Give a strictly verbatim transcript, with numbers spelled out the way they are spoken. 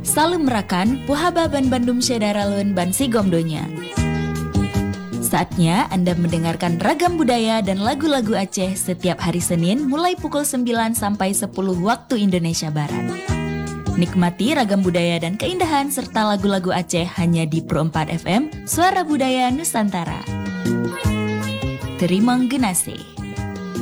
Salam merakan, puhaba ban Bandung Syedaralun ban Sigomdonya. Saatnya Anda mendengarkan ragam budaya dan lagu-lagu Aceh setiap hari Senin mulai pukul sembilan sampai sepuluh waktu Indonesia Barat. Nikmati ragam budaya dan keindahan serta lagu-lagu Aceh hanya di Pro empat F M, Suara Budaya Nusantara. Terima genase.